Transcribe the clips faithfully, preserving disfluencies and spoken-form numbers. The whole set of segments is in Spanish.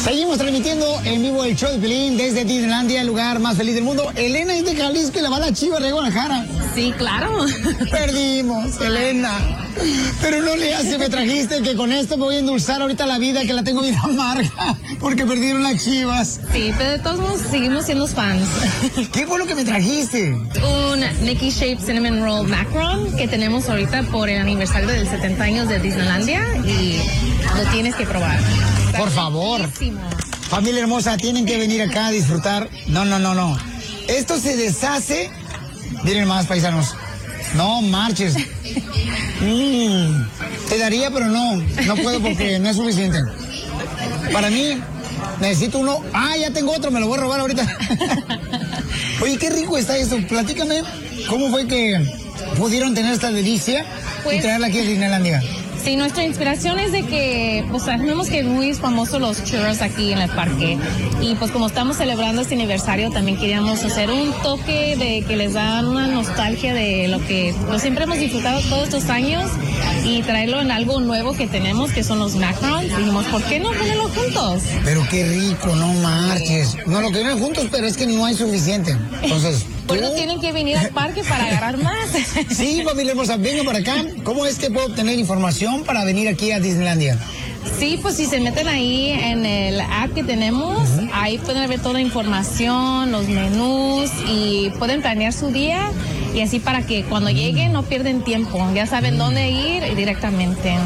Seguimos transmitiendo en vivo el show de Piolín desde Disneylandia, el lugar más feliz del mundo. Elena es de Jalisco y la va la Chivas de Guadalajara. Sí, claro. Perdimos, Elena. Pero no le hace, me trajiste que con esto me voy a endulzar ahorita la vida, que la tengo bien amarga, porque perdieron las Chivas. Sí, pero de todos modos seguimos siendo fans. ¿Qué fue lo que me trajiste? Un Mickey Shaped Cinnamon Roll Macaron que tenemos ahorita por el aniversario del setenta años de Disneylandia y lo tienes que probar. Por favor. Familia hermosa, tienen que venir acá a disfrutar. No, no, no, no. Esto se deshace. Miren más, paisanos. No marches. Mm, te daría, pero no. No puedo porque no es suficiente. Para mí, necesito uno. Ah, ya tengo otro, me lo voy a robar ahorita. Oye, qué rico está esto. Platícame, ¿cómo fue que pudieron tener esta delicia pues, y traerla aquí a Disneylandia? Sí, nuestra inspiración es de que, pues sabemos que es muy famoso los churros aquí en el parque y pues como estamos celebrando este aniversario también queríamos hacer un toque de que les da una nostalgia de lo que pues, siempre hemos disfrutado todos estos años y traerlo en algo nuevo que tenemos que son los macarons. Dijimos, ¿por qué no ponerlo juntos? Pero qué rico, no marches. No lo querían juntos, pero es que no hay suficiente. Entonces... Pues no tienen que venir al parque para agarrar más. Sí, familia hermosa, venga para acá. ¿Cómo es que puedo obtener información para venir aquí a Disneylandia? Sí, pues si se meten ahí en el app que tenemos, uh-huh. ahí pueden ver toda la información, los menús y pueden planear su día y así para que cuando lleguen no pierden tiempo, ya saben dónde ir directamente.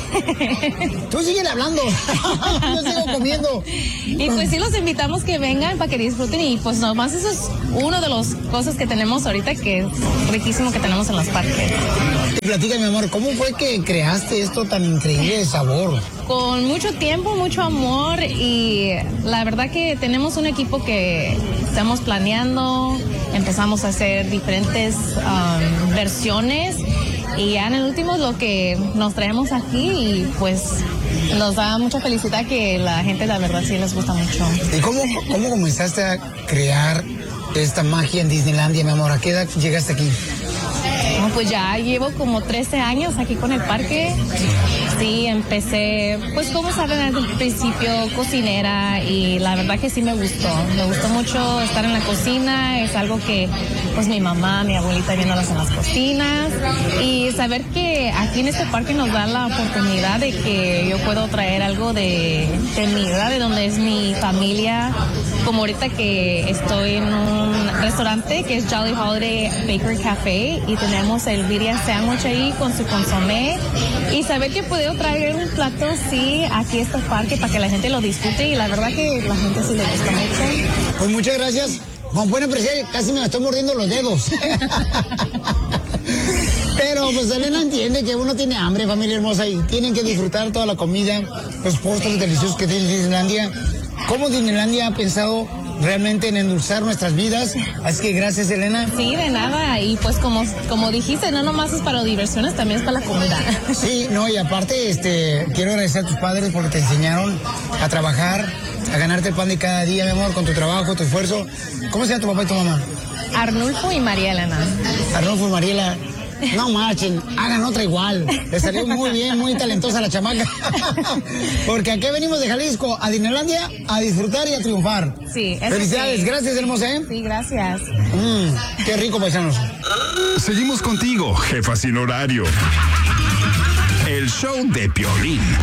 Tú sigues hablando, yo sigo comiendo. Y pues sí los invitamos que vengan para que disfruten y pues nomás eso es una de las cosas que tenemos ahorita que es riquísimo que tenemos en los parques. Y platícame, mi amor, ¿cómo fue que creaste esto tan increíble de sabor? Con mucho tiempo, mucho amor y la verdad que tenemos un equipo que estamos planeando, empezamos a hacer diferentes um, versiones y ya en el último lo que nos traemos aquí y pues nos da mucha felicidad que la gente la verdad sí les gusta mucho. ¿Y cómo, cómo comenzaste a crear esta magia en Disneylandia, mi amor? ¿A qué edad llegaste aquí? No, pues ya llevo como trece años aquí con el parque. Sí, empecé, pues como saben, al principio cocinera y la verdad que sí me gustó. Me gustó mucho estar en la cocina, es algo que pues mi mamá, mi abuelita viéndolas en las cocinas y saber que aquí en este parque nos da la oportunidad de que yo puedo traer algo de, de mi edad, de donde es mi familia, como ahorita que estoy en un restaurante que es Jolly Holiday Bakery Café y tenemos el birria sandwich ahí con su consomé y saber que puedo traer un plato así aquí a este parque para que la gente lo disfrute y la verdad que la gente sí le gusta mucho. Pues muchas gracias. Con buena apreciación, casi me estoy mordiendo los dedos. Pero pues Elena entiende que uno tiene hambre, familia hermosa, y tienen que disfrutar toda la comida, los postres deliciosos que tiene Disneylandia. ¿Cómo Disneylandia ha pensado realmente en endulzar nuestras vidas? Así que gracias, Elena. Sí, de nada. Y pues como, como dijiste, no nomás es para diversiones, también es para la comida. Sí, no, y aparte, este, quiero agradecer a tus padres porque te enseñaron a trabajar, a ganarte el pan de cada día, mi amor, con tu trabajo, tu esfuerzo. ¿Cómo se llama tu papá y tu mamá? Arnulfo y María Elena. Arnulfo y Mariela. No marchen, hagan otra igual. Le salió muy bien, muy talentosa la chamaca. Porque aquí venimos de Jalisco a Disneylandia a disfrutar y a triunfar. Sí, eso felicidades, sí. Gracias, hermosa, ¿eh? Sí, gracias. Mm, qué rico, paisanos. Seguimos contigo, jefa sin horario. El show de Piolín.